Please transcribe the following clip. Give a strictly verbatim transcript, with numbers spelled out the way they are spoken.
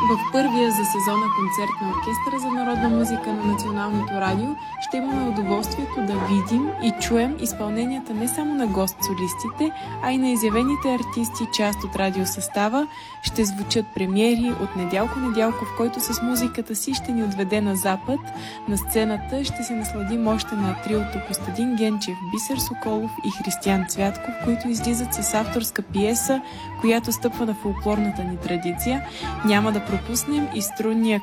В първия за сезона концерт на Оркестъра за народна музика на Националното радио ще имаме удоволствието да видим и чуем изпълненията не само на гост-солистите, а и на изявените артисти, част от радиосъстава. Ще звучат премиери от Недялко Недялков, който с музиката си ще ни отведе на запад. На сцената ще се насладим още на триото Костадин Генчев, Бисер Соколов и Християн Цвятков, които излизат с авторска пиеса, която стъпва на фолклорната ни традиция. Няма да пропуснем и струнния